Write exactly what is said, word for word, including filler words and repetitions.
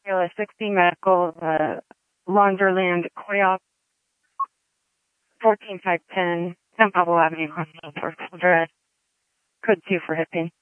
Kayla sixty Medical, uh, Laundryland, Coyop, fourteen five ten, San Pablo Avenue, Hospital, address, code two for hipping.